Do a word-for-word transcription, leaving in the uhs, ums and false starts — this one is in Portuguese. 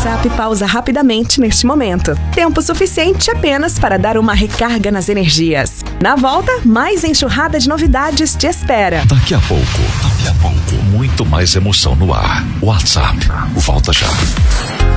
WhatsApp pausa rapidamente neste momento. Tempo suficiente apenas para dar uma recarga nas energias. Na volta, mais enxurrada de novidades te espera. Daqui a pouco, daqui a pouco, muito mais emoção no ar. WhatsApp, volta já.